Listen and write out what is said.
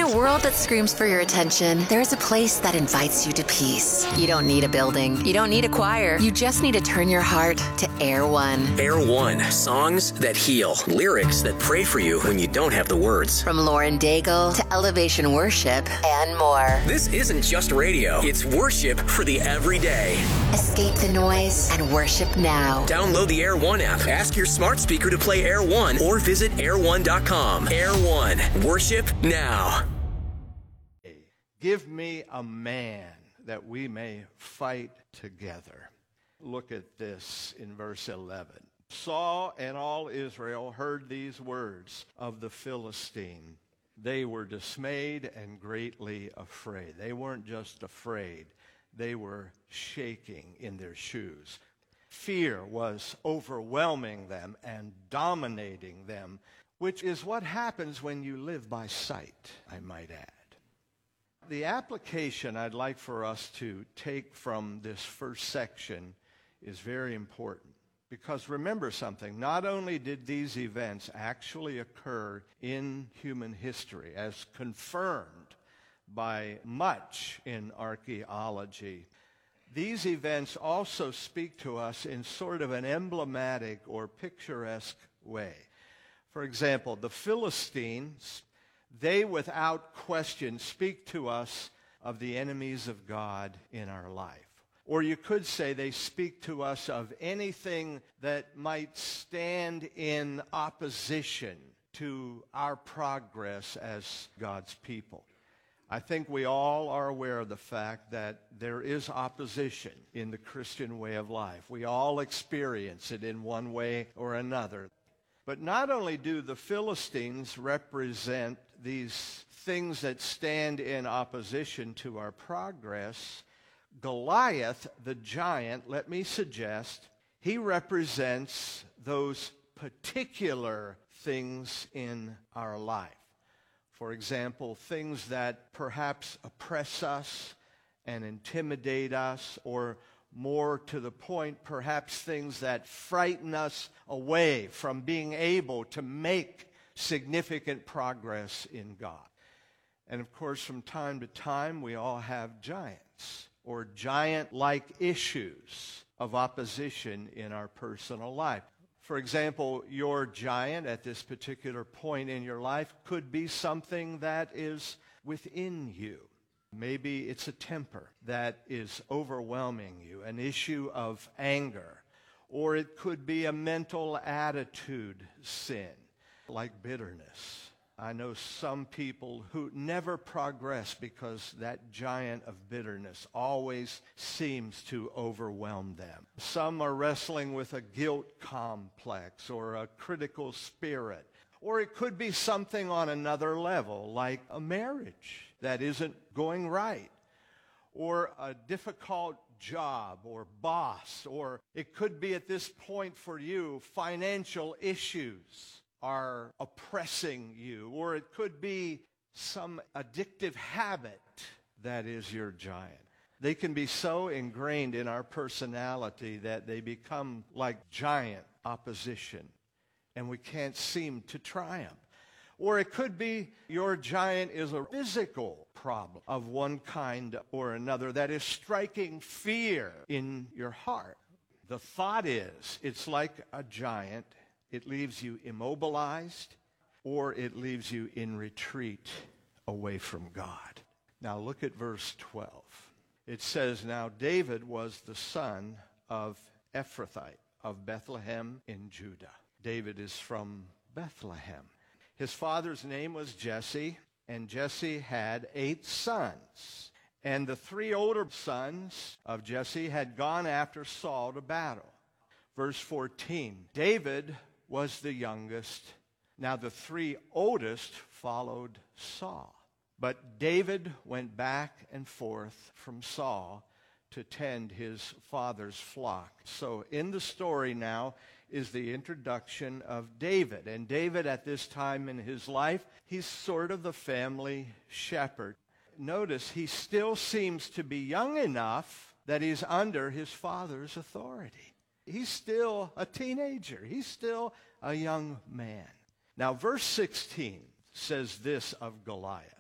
a world that screams for your attention, there's a place that invites you to peace. You don't need a building. You don't need a choir. You just need to turn your heart to Air One. Air One. Songs that heal. Lyrics that pray for you when you don't have the words. From Lauren Daigle to Elevation Worship and more. This isn't just radio. It's worship for the everyday. Escape the noise and worship now. Download the Air One app. Ask your smart speaker to play Air One or visit air1.com. Air One. Worship now. Give me a man that we may fight together. Look at this in verse 11. Saul and all Israel heard these words of the Philistine. They were dismayed and greatly afraid. They weren't just afraid. They were shaking in their shoes. Fear was overwhelming them and dominating them, which is what happens when you live by sight, I might add. The application I'd like for us to take from this first section is very important. Because remember something, not only did these events actually occur in human history, as confirmed by much in archaeology, these events also speak to us in sort of an emblematic or picturesque way. For example, the Philistines, they without question speak to us of the enemies of God in our life. Or you could say they speak to us of anything that might stand in opposition to our progress as God's people. I think we all are aware of the fact that there is opposition in the Christian way of life. We all experience it in one way or another. But not only do the Philistines represent these things that stand in opposition to our progress, Goliath, the giant, let me suggest, he represents those particular things in our life. For example, things that perhaps oppress us and intimidate us, or more to the point, perhaps things that frighten us away from being able to make significant progress in God. And of course, from time to time, we all have giants or giant-like issues of opposition in our personal life. For example, your giant at this particular point in your life could be something that is within you. Maybe it's a temper that is overwhelming you, an issue of anger. Or it could be a mental attitude sin, like bitterness. I know some people who never progress because that giant of bitterness always seems to overwhelm them. Some are wrestling with a guilt complex or a critical spirit. Or it could be something on another level, like a marriage that isn't going right, or a difficult job or boss, or it could be at this point for you, financial issues are oppressing you, or it could be some addictive habit that is your giant. They can be so ingrained in our personality that they become like giant opposition, and we can't seem to triumph. Or it could be your giant is a physical problem of one kind or another that is striking fear in your heart. The thought is, it's like a giant. It leaves you immobilized, or it leaves you in retreat away from God. Now look at verse 12. It says, now David was the son of Ephrathite of Bethlehem in Judah. David is from Bethlehem. His father's name was Jesse, and Jesse had 8 sons. And the 3 older sons of Jesse had gone after Saul to battle. Verse 14, David was the youngest. Now the 3 oldest followed Saul. But David went back and forth from Saul to tend his father's flock. So in the story now is the introduction of David. And David at this time in his life, he's sort of the family shepherd. Notice he still seems to be young enough that he's under his father's authority. He's still a teenager. He's still a young man. Now verse 16 says this of Goliath.